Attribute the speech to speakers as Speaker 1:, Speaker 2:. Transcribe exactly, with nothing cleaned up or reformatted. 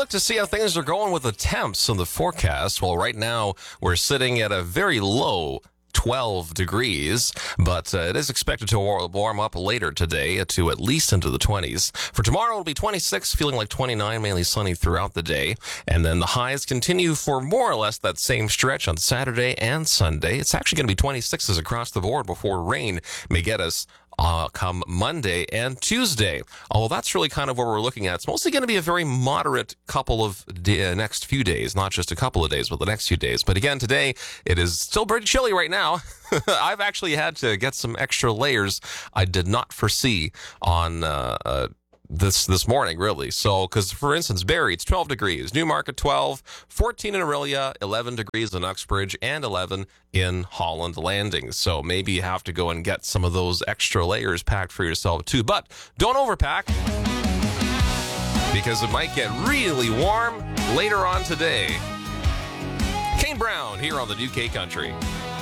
Speaker 1: look to see how things are going with the temps in the forecast. Well, right now we're sitting at a very low twelve degrees, but uh, it is expected to war- warm up later today to at least into the twenties. For tomorrow, it'll be twenty-six, feeling like twenty-nine, mainly sunny throughout the day. And then the highs continue for more or less that same stretch on Saturday and Sunday. It's actually going to be twenty-sixes across the board before rain may get us Uh, come Monday and Tuesday. Although that's really kind of what we're looking at. It's mostly going to be a very moderate couple of de- uh, next few days, not just a couple of days, but the next few days. But again, today, it is still pretty chilly right now. I've actually had to get some extra layers I did not foresee on uh, uh, this this morning, really. So, because, for instance, Barrie, it's twelve degrees. Newmarket, twelve. fourteen in Orillia, eleven degrees in Uxbridge, and eleven in Holland Landing. So maybe you have to go and get some of those extra layers packed for yourself, too. But don't overpack, because it might get really warm later on today. Kane Brown here on the New K Country.